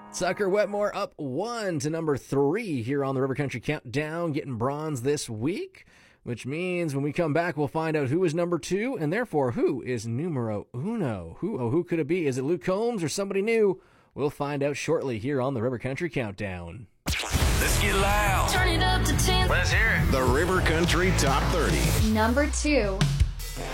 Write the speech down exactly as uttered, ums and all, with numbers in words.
Sucker Wetmore up one to number three here on the River Country Countdown, getting bronze this week, which means when we come back, we'll find out who is number two, and therefore who is numero uno. Who, oh, who could it be? Is it Luke Combs or somebody new? We'll find out shortly here on the River Country Countdown. Let's get loud. Turn it up to ten. Let's hear it. The River Country Top thirty. Number two.